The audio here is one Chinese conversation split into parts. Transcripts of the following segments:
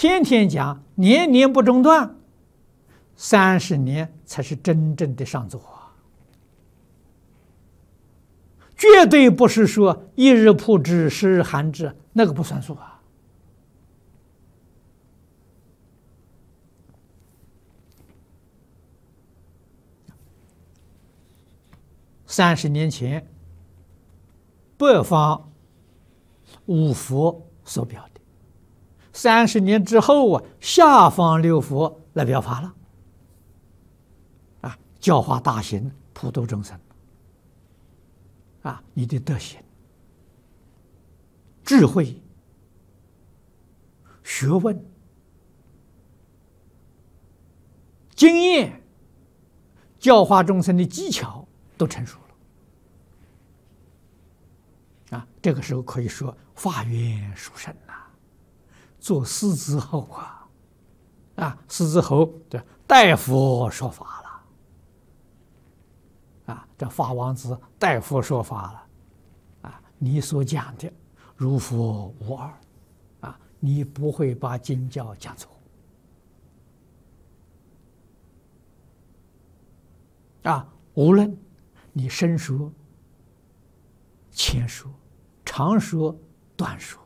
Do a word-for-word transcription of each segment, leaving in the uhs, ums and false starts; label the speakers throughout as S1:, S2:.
S1: 天天讲，年年不中断，三十年才是真正的上座。绝对不是说一日曝之，十日寒之，那个不算数啊。三十年前，北方五佛所表的；三十年之后啊，下方六佛来表法了。啊，教化大行，普度众生。啊，你的德行、智慧、学问、经验、教化众生的技巧都成熟了。啊，这个时候可以说法缘殊胜呐，做狮子吼啊，啊，狮子吼这代佛说法了。啊，这法王子代佛说法了，啊，你所讲的如佛无二，啊，你不会把经教讲错，啊，无论你深说、浅说、长说、短说，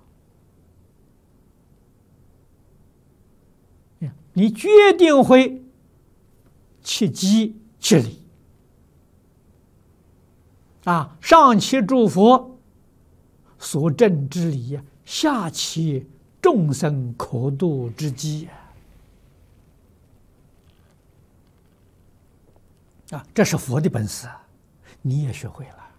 S1: 你决定会切机切理。啊，上期诸佛所证之理，下期众生可度之机啊，这是佛的本事，你也学会了。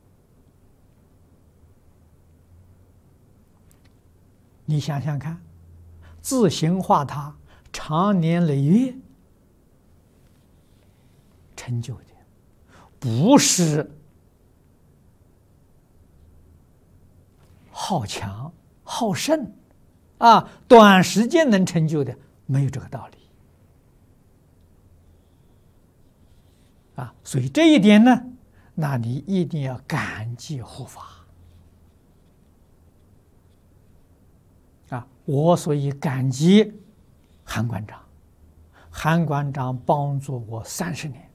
S1: 你想想看，自行化他，长年累月成就的，不是好强好胜啊，短时间能成就的，没有这个道理啊。所以这一点呢，那你一定要感激护法啊。我所以感激韩馆长，韩馆长帮助我三十年。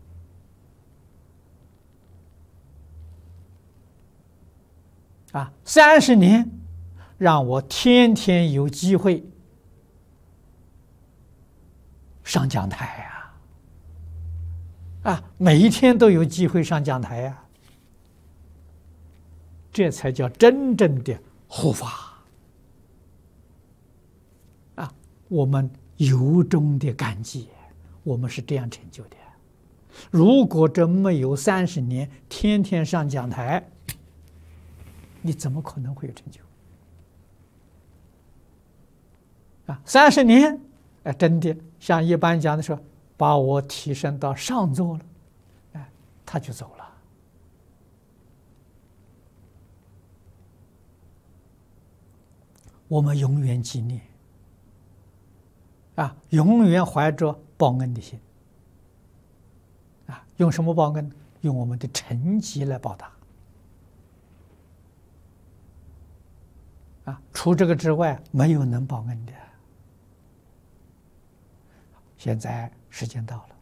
S1: 啊，三十年，让我天天有机会上讲台呀！啊，每一天都有机会上讲台呀，这才叫真正的护法啊！我们由衷的感激，我们是这样成就的。如果真没有三十年天天上讲台，你怎么可能会有成就啊？三十年，哎，真的像一般讲的说，把我提升到上座了，哎，他就走了。我们永远纪念啊，永远怀着报恩的心啊，用什么报恩？用我们的成绩来报答。啊，除这个之外，没有能报恩的。现在时间到了。